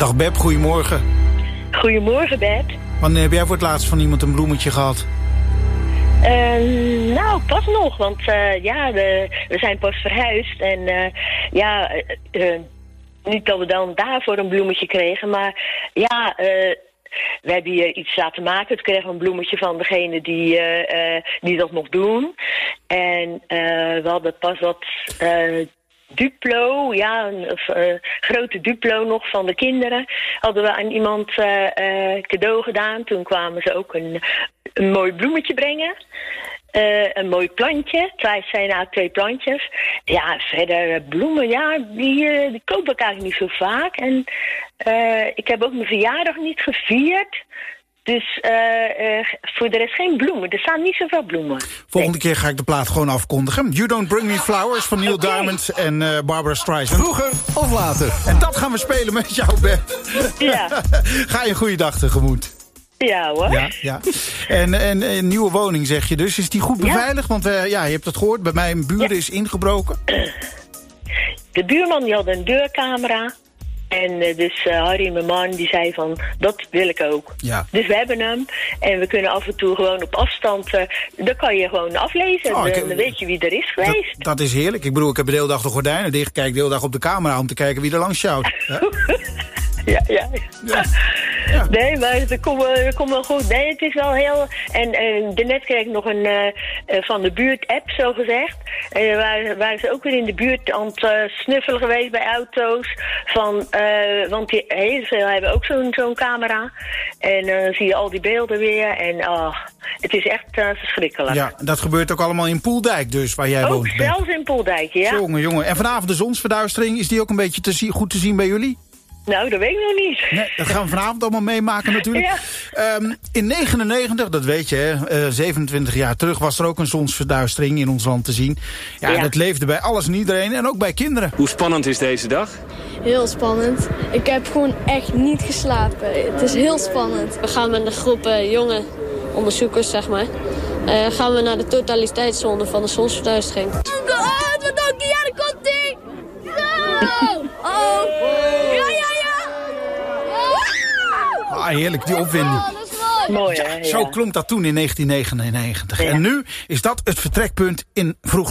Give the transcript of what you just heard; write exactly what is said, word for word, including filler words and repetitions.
Dag Beb, goedemorgen. Goedemorgen, Beb. Wanneer heb jij voor het laatst van iemand een bloemetje gehad? Uh, nou, pas nog, want uh, ja, de, we zijn pas verhuisd. En uh, ja, uh, uh, niet dat we dan daarvoor een bloemetje kregen, maar ja... Uh, we hebben hier iets laten maken. Toen kregen we een bloemetje van degene die, uh, uh, die dat nog doen. En uh, we hadden pas wat uh, Duplo, ja, een uh, grote Duplo nog van de kinderen. Hadden we aan iemand uh, uh, cadeau gedaan. Toen kwamen ze ook een, een mooi bloemetje brengen. Uh, een mooi plantje. Het zijn nou twee plantjes. Ja, verder bloemen, ja, die, uh, die koop ik eigenlijk niet zo vaak. En uh, ik heb ook mijn verjaardag niet gevierd. Dus uh, uh, voor de rest geen bloemen. Er staan niet zoveel bloemen. Volgende nee. keer ga ik de plaat gewoon afkondigen. You Don't Bring Me Flowers van Neil okay. Diamond en uh, Barbara Streisand. Vroeger of later. En dat gaan we spelen met jou, Beb. Ja. Ga je een goede dag tegemoet. Ja hoor. Ja, ja. En, en een nieuwe woning zeg je dus. Is die goed beveiligd? Ja. Want uh, ja, je hebt het gehoord. Bij mij een buren ja. is ingebroken. De buurman die had een deurcamera. En uh, dus uh, Harry, mijn man, die zei van, dat wil ik ook. Ja. Dus we hebben hem. En we kunnen af en toe gewoon op afstand, uh, dan kan je gewoon aflezen. Oh, dan, dan weet je wie er is geweest. Dat, dat is heerlijk. Ik bedoel, ik heb de hele dag de gordijnen dicht. Kijk de hele dag op de camera om te kijken wie er langs sjouwt. Ja, ja. ja. ja. Nee, maar het komt kom wel goed. Nee, het is wel heel... En uh, daarnet kreeg ik nog een uh, van de buurt-app, zo gezegd. En uh, waren, waren ze ook weer in de buurt aan het uh, snuffelen geweest bij auto's. Van, uh, want die, heel veel hebben ook zo'n zo'n camera. En dan uh, zie je al die beelden weer. En oh, het is echt uh, verschrikkelijk. Ja, dat gebeurt ook allemaal in Poeldijk dus, waar jij ook woont. Ook zelfs in Poeldijk, ja. Jongen, jongen. En vanavond de zonsverduistering, is die ook een beetje te zie, goed te zien bij jullie? Nou, dat weet ik nog niet. Nee, dat gaan we vanavond allemaal meemaken natuurlijk. Ja. Um, in negenennegentig, dat weet je, hè, uh, zevenentwintig jaar terug was er ook een zonsverduistering in ons land te zien. Ja, ja, dat leefde bij alles en iedereen en ook bij kinderen. Hoe spannend is deze dag? Heel spannend. Ik heb gewoon echt niet geslapen. Het is heel spannend. We gaan met een groep uh, jonge onderzoekers, zeg maar, uh, gaan we naar de totaliteitszone van de zonsverduistering. Oh, wat dank je, ja, daar komt ie! Zo! Oh! Ja, ja, ja! Ah, heerlijk, die opwinding. Oh, dat is mooi. Mooi, hè? Ja. Zo klonk dat toen in negentien negenennegentig. Ja. En nu is dat het vertrekpunt in Vroeger